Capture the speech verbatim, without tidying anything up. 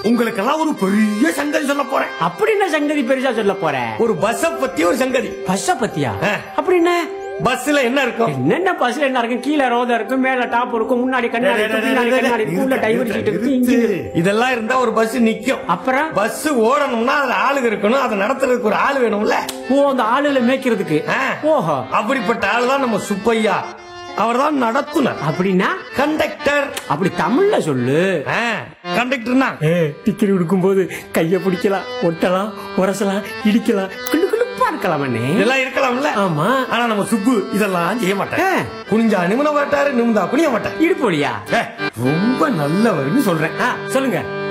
உங்களுக்கெல்லாம் ஒரு பெரிய சங்கதி சொல்ல போறேன். அப்படி என்ன சங்கதி பெருசா சொல்ல போற? ஒரு பஸ்ஸ பத்தி ஒரு சங்கதி. பஸ்ஸ பத்தியா? ஆ. அப்படி என்ன? பஸ்ல என்ன இருக்கும்? என்னென்ன பஸ்ல என்ன இருக்கும்? கீழ ரோத இருக்கும், மேல டாப் இருக்கும், முன்னாடி கண்ணாடி இருக்கும், பின்னாடி கண்ணாடி இருக்கும், உள்ள டிரைவர் சீட் இருக்கு, இன்ஜின் இருக்கு. இதெல்லாம் இருந்தா ஒரு பஸ் நிக்கும். அப்புறம் பஸ் ஓடணும்னா அதுல ஆளுங்க இருக்கணும், அதை நடத்துறதுக்கு ஒரு ஆள் வேணும்ல. ஓ, அந்த ஆளுல மேய்க்கிறதுக்கு. ஆ. ஓஹோ, அப்படிப்பட்ட ஆள் தான் நம்ம சுப்பையா. அவர்தான் நடத்துனர், அப்படின்னா கண்டக்டர். அப்படி தமிழ்ல சொல்லு. கண்டக்டர்னா டிக்கெட் கொடுக்கும் போது கைய பிடிக்கலாம், ஒட்டலாம், உரசலாம், இடிக்கலாம், கிளு கிளுப்பா இருக்கலாம். இதெல்லாம் இருக்கலாம்ல. ஆமா, ஆனா நம்ம சுப்பு இதெல்லாம் செய்ய மாட்டாரு. குனிஞ்சா நிமிர மாட்டாரு, நிமிந்தா குனிய மாட்டாரு. இடுப்பொழியா? ரொம்ப நல்லவர்னு சொல்றேன். சொல்லுங்க.